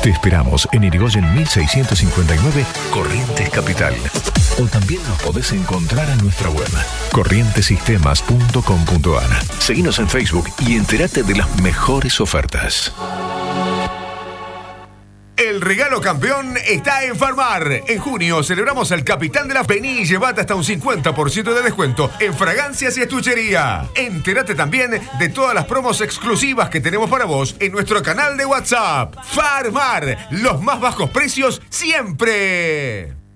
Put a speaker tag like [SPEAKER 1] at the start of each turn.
[SPEAKER 1] Te esperamos en Irigoyen 1659, Corrientes Capital. O también nos podés encontrar en nuestra web, corrientesistemas.com.ar. Seguinos en Facebook y entérate de las mejores ofertas.
[SPEAKER 2] El regalo campeón está en Farmar. En junio celebramos al capitán de la... Vení y llevate hasta un 50% de descuento en fragancias y estuchería. Entérate también de todas las promos exclusivas que tenemos para vos en nuestro canal de WhatsApp. Farmar, los más bajos precios siempre.